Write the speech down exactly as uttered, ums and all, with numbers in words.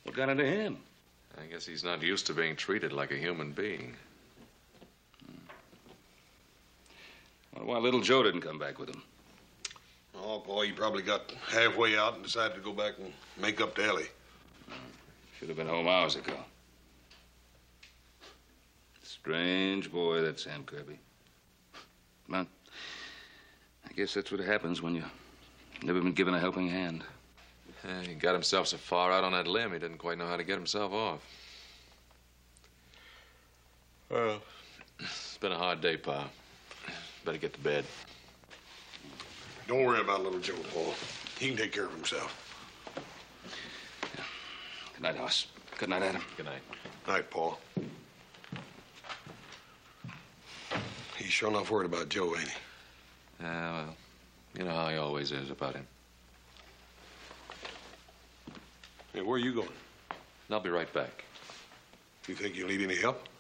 What got into him? I guess he's not used to being treated like a human being. Wonder why little Joe didn't come back with him. Oh, boy, he probably got halfway out and decided to go back and make up to Ellie. Should have been home hours ago. Strange boy, that Sam Kirby. But I guess that's what happens when you've never been given a helping hand. Yeah, he got himself so far out on that limb, he didn't quite know how to get himself off. Well, it's been a hard day, Pa. Better get to bed. Don't worry about little Joe, Paul. He can take care of himself. Yeah. Good night, Hoss. Good night, Adam. Good night. Night, Paul. He's sure enough worried about Joe, ain't he? Yeah, well, you know how he always is about him. Hey, where are you going? I'll be right back. You think you'll need any help?